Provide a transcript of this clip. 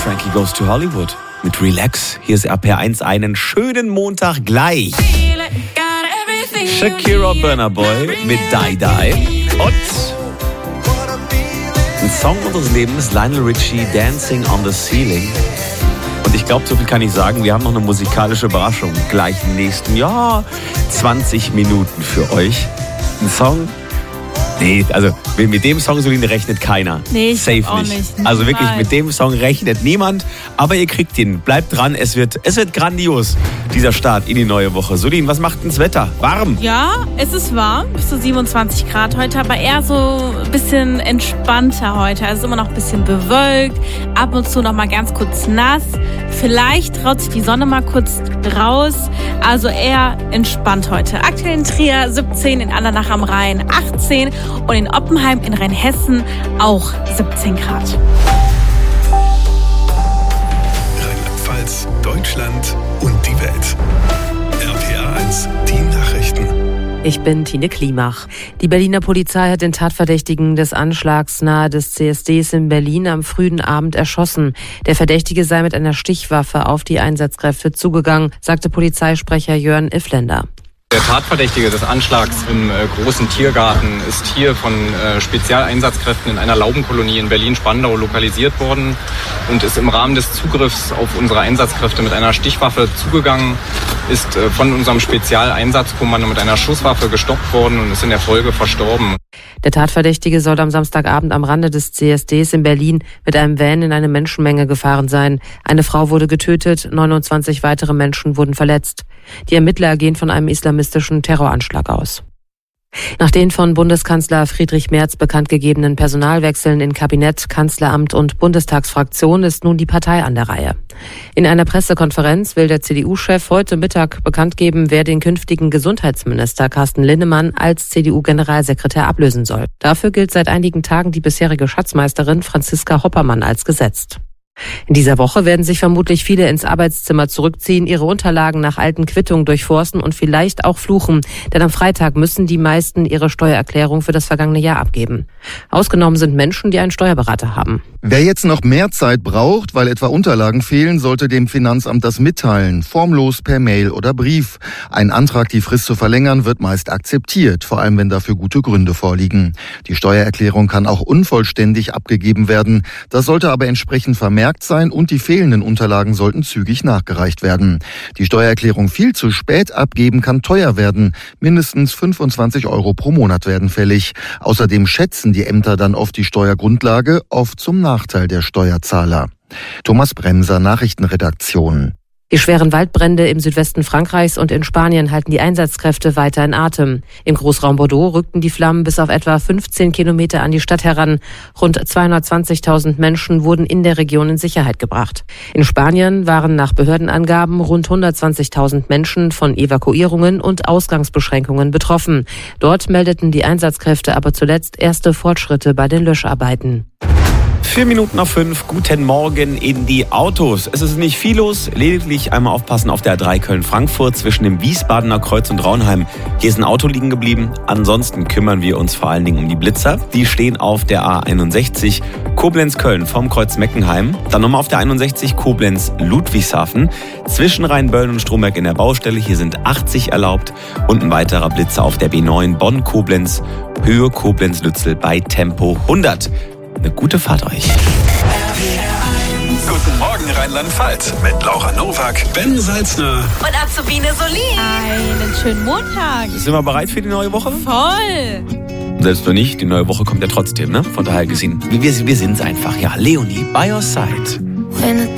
Frankie Goes to Hollywood mit Relax. Hier ist RPR1, einen schönen Montag gleich. Shakira Burna Boy mit Die Die und ein Song unseres Lebens, Lionel Richie, Dancing on the Ceiling. Und ich glaube, so viel kann ich sagen, wir haben noch eine musikalische Überraschung gleich im nächsten Jahr. 20 Minuten für euch. Ein Song. Nee, also mit dem Song, Soline, rechnet keiner. Nee, ich Safe auch nicht. nicht. Also wirklich, mit dem Song rechnet niemand. Aber ihr kriegt ihn. Bleibt dran, es wird grandios, dieser Start in die neue Woche. Soline, was macht denn das Wetter? Warm? Ja, es ist warm, bis zu 27 Grad heute, aber eher so ein bisschen entspannter heute. Also immer noch ein bisschen bewölkt, ab und zu noch mal ganz kurz nass. Vielleicht traut sich die Sonne mal kurz raus. Also eher entspannt heute. Aktuell in Trier 17, in Andernach am Rhein 18 und in Oppenheim in Rheinhessen auch 17 Grad. Rheinland-Pfalz, Deutschland und die Welt. RPR1, die Nachrichten. Ich bin Tine Klimach. Die Berliner Polizei hat den Tatverdächtigen des Anschlags nahe des CSDs in Berlin am frühen Abend erschossen. Der Verdächtige sei mit einer Stichwaffe auf die Einsatzkräfte zugegangen, sagte Polizeisprecher Jörn Iffländer. Der Tatverdächtige des Anschlags im großen Tiergarten ist hier von Spezialeinsatzkräften in einer Laubenkolonie in Berlin-Spandau lokalisiert worden und ist im Rahmen des Zugriffs auf unsere Einsatzkräfte mit einer Stichwaffe zugegangen, ist von unserem Spezialeinsatzkommando mit einer Schusswaffe gestoppt worden und ist in der Folge verstorben. Der Tatverdächtige soll am Samstagabend am Rande des CSDs in Berlin mit einem Van in eine Menschenmenge gefahren sein. Eine Frau wurde getötet, 29 weitere Menschen wurden verletzt. Die Ermittler gehen von einem islamistischen Terroranschlag aus. Nach den von Bundeskanzler Friedrich Merz bekannt gegebenen Personalwechseln in Kabinett, Kanzleramt und Bundestagsfraktion ist nun die Partei an der Reihe. In einer Pressekonferenz will der CDU-Chef heute Mittag bekannt geben, wer den künftigen Gesundheitsminister Carsten Linnemann als CDU-Generalsekretär ablösen soll. Dafür gilt seit einigen Tagen die bisherige Schatzmeisterin Franziska Hoppermann als gesetzt. In dieser Woche werden sich vermutlich viele ins Arbeitszimmer zurückziehen, ihre Unterlagen nach alten Quittungen durchforsten und vielleicht auch fluchen. Denn am Freitag müssen die meisten ihre Steuererklärung für das vergangene Jahr abgeben. Ausgenommen sind Menschen, die einen Steuerberater haben. Wer jetzt noch mehr Zeit braucht, weil etwa Unterlagen fehlen, sollte dem Finanzamt das mitteilen. Formlos per Mail oder Brief. Ein Antrag, die Frist zu verlängern, wird meist akzeptiert, vor allem wenn dafür gute Gründe vorliegen. Die Steuererklärung kann auch unvollständig abgegeben werden. Das sollte aber entsprechend vermerkt sein und die fehlenden Unterlagen sollten zügig nachgereicht werden. Die Steuererklärung viel zu spät abgeben kann teuer werden. Mindestens 25 € pro Monat werden fällig. Außerdem schätzen die Ämter dann oft die Steuergrundlage, oft zum Nachteil der Steuerzahler. Thomas Bremser, Nachrichtenredaktion. Die schweren Waldbrände im Südwesten Frankreichs und in Spanien halten die Einsatzkräfte weiter in Atem. Im Großraum Bordeaux rückten die Flammen bis auf etwa 15 Kilometer an die Stadt heran. Rund 220.000 Menschen wurden in der Region in Sicherheit gebracht. In Spanien waren nach Behördenangaben rund 120.000 Menschen von Evakuierungen und Ausgangsbeschränkungen betroffen. Dort meldeten die Einsatzkräfte aber zuletzt erste Fortschritte bei den Löscharbeiten. 5:04, guten Morgen in die Autos. Es ist nicht viel los, lediglich einmal aufpassen auf der A3 Köln-Frankfurt zwischen dem Wiesbadener Kreuz und Raunheim. Hier ist ein Auto liegen geblieben. Ansonsten kümmern wir uns vor allen Dingen um die Blitzer. Die stehen auf der A61 Koblenz-Köln vom Kreuz Meckenheim. Dann nochmal auf der 61 Koblenz-Ludwigshafen zwischen Rheinböllen und Stromberg in der Baustelle. Hier sind 80 erlaubt und ein weiterer Blitzer auf der B9 Bonn-Koblenz, Höhe Koblenz-Lützel bei Tempo 100. Eine gute Fahrt euch. Guten Morgen Rheinland-Pfalz mit Laura Nowak, Ben Salzner Und Azubine Solin. Einen schönen Montag. Sind wir bereit für die neue Woche? Voll. Selbst wenn nicht, die neue Woche kommt ja trotzdem, ne? Von daher gesehen, wir sind's einfach. Ja, Leonie, by your side.